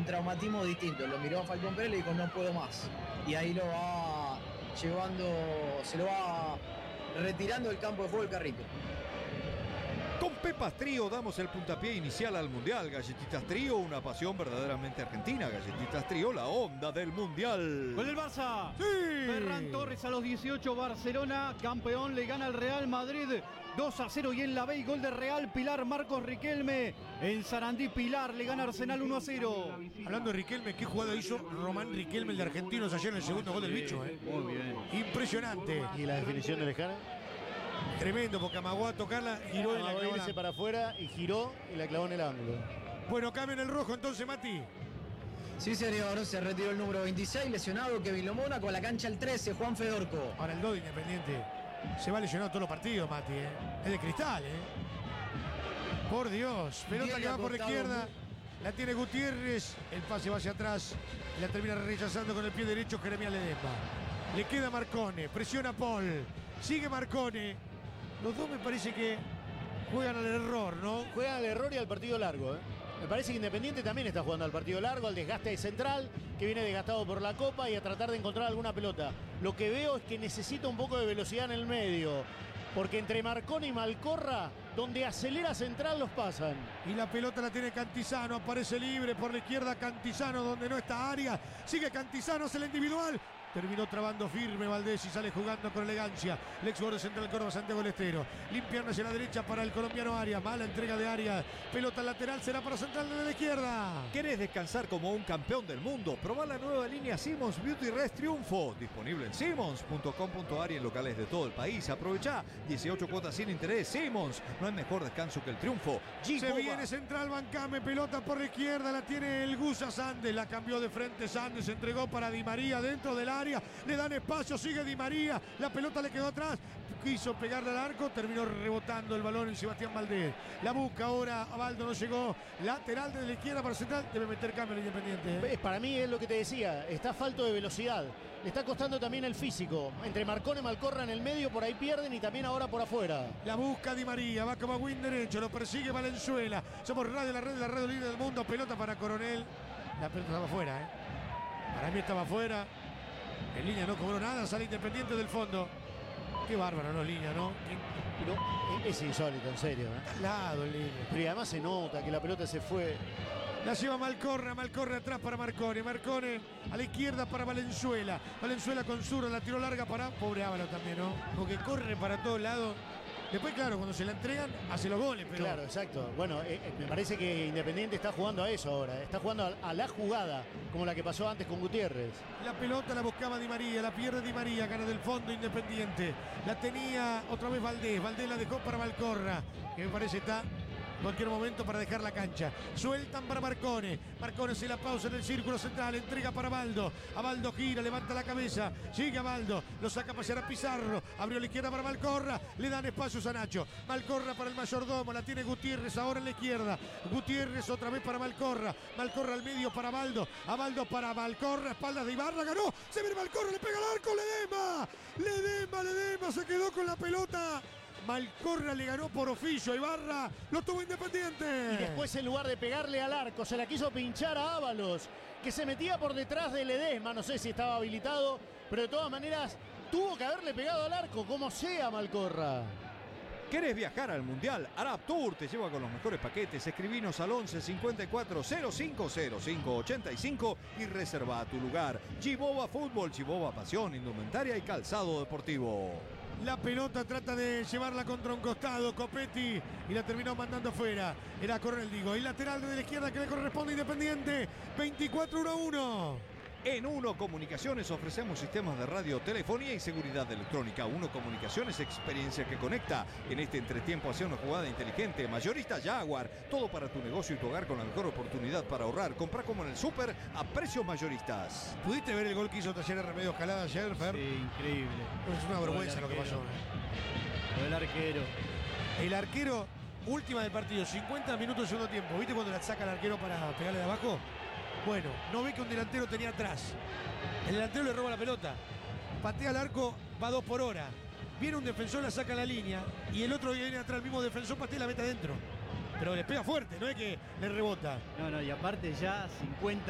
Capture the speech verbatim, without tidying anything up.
un traumatismo distinto. Lo miró a Falcón Pérez y le dijo no puedo más. Y ahí lo va llevando, se lo va retirando del campo de juego el carrito. Con Pepas Trío damos el puntapié inicial al Mundial. Galletitas Trío, una pasión verdaderamente argentina. Galletitas Trío, la onda del Mundial. Con el Barça. Sí. Ferran Torres a los dieciocho, Barcelona, campeón, le gana al Real Madrid dos a cero. Y en la B, gol de Real, Pilar Marcos Riquelme. En Sarandí, Pilar le gana Arsenal uno a cero. Hablando de Riquelme, ¿qué jugada hizo Román Riquelme, el de Argentinos, ayer en el segundo gol del bicho? ¿eh? Muy bien. Impresionante. Y la definición de Lejana. Tremendo, porque amagó a tocarla, giró y la clavó. Irse para afuera y giró y la clavó en el ángulo. Bueno, cambio en el rojo entonces, Mati. Sí, señor, se retiró el número veintiséis, lesionado Kevin Lomona, con la cancha el trece, Juan Fedorco. Ahora el dos de Independiente se va lesionado todos los partidos, Mati. ¿eh? Es de cristal, ¿eh? Por Dios. Pelota que va por la izquierda. La tiene Gutiérrez. El pase va hacia atrás. La termina rechazando con el pie derecho Jeremías Ledesma. Le queda Marcone. Presiona Paul. Sigue Marcone. Los dos me parece que juegan al error, ¿no? Juegan al error y al partido largo, ¿eh? Me parece que Independiente también está jugando al partido largo, al desgaste central, que viene desgastado por la Copa, y a tratar de encontrar alguna pelota. Lo que veo es que necesita un poco de velocidad en el medio, porque entre Marcone y Malcorra, donde acelera Central, los pasan. Y la pelota la tiene Cantizano, aparece libre por la izquierda Cantizano, donde no está Arias. Sigue Cantizano, es el individual. Terminó trabando firme Valdés y sale jugando con elegancia. El ex jugador central Córdoba, Santiago del Estero. Limpiando hacia la derecha para el colombiano Arias. Mala entrega de Arias. Pelota lateral, será para Central desde la izquierda. ¿Querés descansar como un campeón del mundo? Probá la nueva línea Simmons Beauty Rest Triunfo. Disponible en simmons punto com punto a r y en locales de todo el país. Aprovechá dieciocho cuotas sin interés. Simmons, no hay mejor descanso que el triunfo. G Se viene Central, Bancame, pelota por la izquierda, la tiene el Gusa Sandes, la cambió de frente Sandes, entregó para Di María dentro del área, le dan espacio, sigue Di María, la pelota le quedó atrás, quiso pegarle al arco, terminó rebotando el balón en Sebastián Valdés. La busca ahora, Abaldo no llegó, lateral de la izquierda para Central, debe meter cambio el Independiente. ¿eh? Para mí es lo que te decía, está falto de velocidad, le está costando también el físico, entre Marcone y Malcorra en el medio, por ahí pierden, y también ahora por afuera. La busca Di María, va como win derecho, lo persigue Valenzuela, somos radio, la red, la red líder del mundo, pelota para Coronel, la pelota estaba afuera, ¿eh? Para mí estaba afuera. En línea no cobró nada, sale Independiente del fondo. Qué bárbaro, ¿no? Línea, ¿no? Pero es insólito, en serio, ¿eh? Al lado, en línea. Pero además se nota que la pelota se fue. La lleva Malcorra, Malcorra atrás para Marcone. Marcone a la izquierda para Valenzuela. Valenzuela con zurda, la tiró larga para... Pobre Ávalo también, ¿no? Porque corre para todos lados. Después, claro, cuando se la entregan, hace los goles, pero... Claro, exacto. Bueno, eh, me parece que Independiente está jugando a eso ahora. Está jugando a, a la jugada, como la que pasó antes con Gutiérrez. La pelota la buscaba Di María, la pierde Di María, gana del fondo Independiente. La tenía otra vez Valdés. Valdés la dejó para Malcorra, que me parece está... en cualquier momento para dejar la cancha. Sueltan para Marcone. Marcone se la pausa en el círculo central. Entrega para Baldo. Abaldo gira, levanta la cabeza. Sigue a Baldo. Lo saca a pasear a Pizarro. Abrió la izquierda para Malcorra. Le dan espacios a Nacho. Malcorra para el mayordomo. La tiene Gutiérrez ahora en la izquierda. Gutiérrez otra vez para Malcorra. Malcorra al medio para Baldo. Abaldo para Malcorra. Espaldas de Ibarra. Ganó. Se viene Malcorra. Le pega al arco. Ledesma. Ledesma. Ledesma. Se quedó con la pelota. Malcorra le ganó por oficio a Ibarra, lo tuvo Independiente. Y después, en lugar de pegarle al arco, se la quiso pinchar a Ábalos, que se metía por detrás de Ledesma. No sé si estaba habilitado, pero de todas maneras tuvo que haberle pegado al arco, como sea Malcorra. ¿Querés viajar al Mundial? Arab Tour te lleva con los mejores paquetes. Escribinos al once cincuenta y cuatro cero cinco cero cinco ochenta y cinco y reserva tu lugar. Chiboba Fútbol, Chiboba Pasión, Indumentaria y Calzado Deportivo. La pelota trata de llevarla contra un costado, Copetti, y la terminó mandando fuera. Era Correl, digo. Y lateral de la izquierda que le corresponde a Independiente. veinticuatro uno a uno. En Uno Comunicaciones ofrecemos sistemas de radio, telefonía y seguridad electrónica. Uno Comunicaciones, experiencia que conecta. En este entretiempo hacia una jugada inteligente. Mayorista Jaguar, todo para tu negocio y tu hogar con la mejor oportunidad para ahorrar. Comprá como en el súper a precios mayoristas. ¿Pudiste ver el gol que hizo Talleres Remedios Calada ayer, Fer? Sí, increíble. Es una vergüenza lo que pasó. Lo del arquero. El arquero, última del partido, cincuenta minutos de segundo tiempo. ¿Viste cuando la saca el arquero para pegarle de abajo? Bueno, no ve que un delantero tenía atrás. El delantero le roba la pelota. Patea al arco, va dos por hora. Viene un defensor, la saca a la línea. Y el otro viene atrás, el mismo defensor, patea y la mete adentro. Pero le pega fuerte, no es que le rebota. No, no, y aparte ya cincuenta